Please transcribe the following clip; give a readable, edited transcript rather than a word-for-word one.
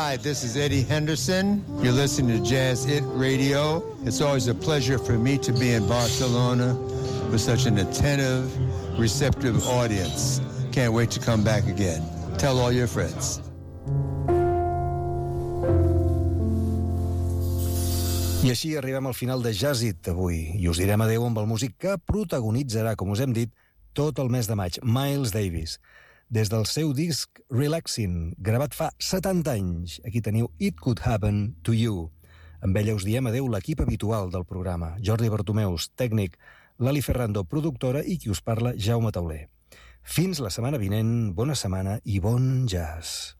Hi, this is Eddie Henderson. You're listening to Jazz It Radio. It's always a pleasure for me to be in Barcelona with such an attentive, receptive audience. Can't wait to come back again. Tell all your friends. I així arribem al final de Jazz It avui i us direm adeu amb el músic que protagonitzarà, com us hem dit, tot el mes de maig, Miles Davis. Des del seu disc Relaxing, gravat fa 70 anys. Aquí teniu It Could Happen to You. Amb ella us diem adeu l'equip habitual del programa. Jordi Bartomeus, tècnic, Lali Ferrando, productora, i qui us parla, Jaume Tauler. Fins la setmana vinent, bona setmana i bon jazz.